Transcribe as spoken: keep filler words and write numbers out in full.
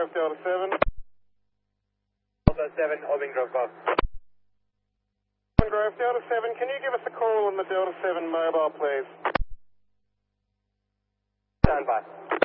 Grove, Delta seven. Delta seven, Orbing Grove, boss. Grove, Delta seven, can you give us a call on the Delta seven mobile, please? Stand by.